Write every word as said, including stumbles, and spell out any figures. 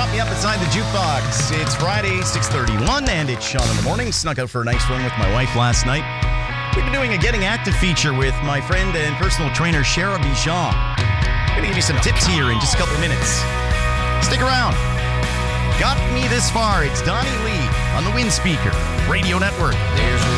Pop Me Up Inside the Jukebox. It's Friday, six thirty-one, and it's Sean in the morning. Snuck out for a nice run with my wife last night. We've been doing a Getting Active feature with my friend and personal trainer, Shara Bijan. I'm going to give you some tips here in just a couple of minutes. Stick around. Got me this far. It's Donnie Lee on the Wind Speaker Radio Network. There's a